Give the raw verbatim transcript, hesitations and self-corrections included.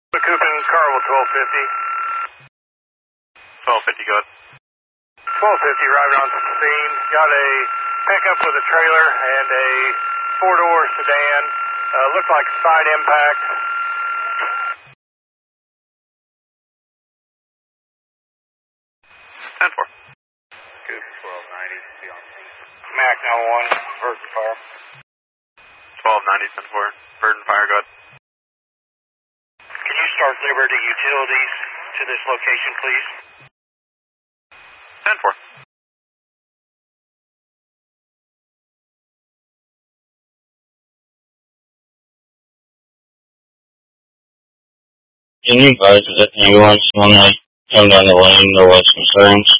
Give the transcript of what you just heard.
Coopin, Carvel, twelve fifty. twelve fifty, go ahead. twelve fifty, arriving on the scene. Got a pickup with a trailer and a four-door sedan. Uh, looked like side impact. ten four. Coop, twelve ninety, be on scene. Mac now one, Virgin Fire. twelve ninety, ten four. Virgin Fire, go ahead. Can you start Liberty Utilities to this location, please? ten four. Can you advise that ambulance when they come down the lane, there was concerns?